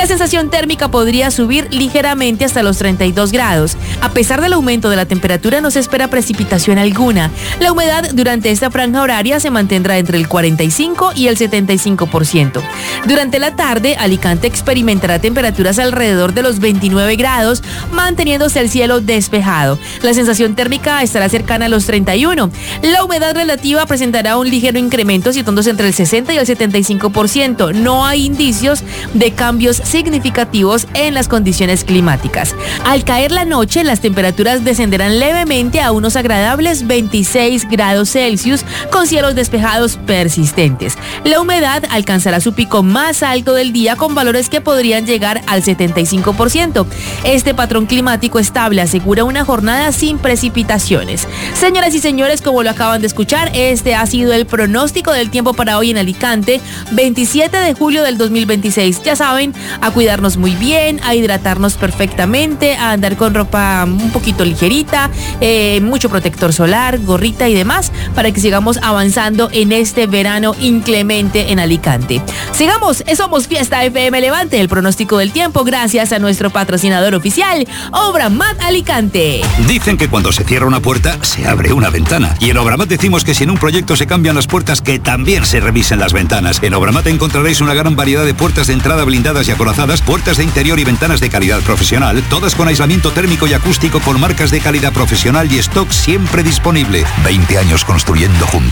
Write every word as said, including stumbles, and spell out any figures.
La sensación térmica podría subir ligeramente hasta los treinta y dos grados. A pesar del aumento de la temperatura, no se espera precipitación alguna. La humedad durante esta franja horaria se mantendrá entre el cuarenta y cinco y el setenta y cinco por ciento. Durante la tarde, Alicante experimentará temperaturas alrededor de los veintinueve grados, manteniéndose el cielo despejado. La sensación térmica estará cercana a los treinta y uno. La humedad relativa presentará un ligero incremento, situándose entre el sesenta y el setenta y cinco por ciento. No hay indicios de cambios significativos en las condiciones climáticas. Al caer la noche, las temperaturas descenderán levemente a unos agradables veintiséis grados Celsius, con cielos despejados persistentes. La humedad alcanzará su pico más alto del día, con valores que podrían llegar al setenta y cinco por ciento. Este patrón climático estable asegura una jornada sin precipitaciones. Señoras y señores, como lo acaban de escuchar, este ha sido el pronóstico del tiempo para hoy en Alicante, veintisiete de julio del dos mil veintiséis. Ya saben, a cuidarnos muy bien, a hidratarnos perfectamente, a andar con ropa un poquito ligerita, eh, mucho protector solar, gorrita y demás, para que sigamos avanzando en este verano inclemente en Alicante. Sigamos, somos Fiesta F M Levante, el pronóstico del tiempo, gracias a nuestro patrocinador oficial, Obramat Alicante. Dicen que cuando se cierra una puerta, se abre una ventana. Y en Obramat decimos que si en un proyecto se cambian las puertas, que también se revisen las ventanas. En Obramat encontraréis una gran variedad de puertas de entrada blindadas y acorazadas, puertas de interior y ventanas de calidad profesional, todas con aislamiento térmico y acústico, con marcas de calidad profesional y stock siempre disponible. veinte años construyendo juntos.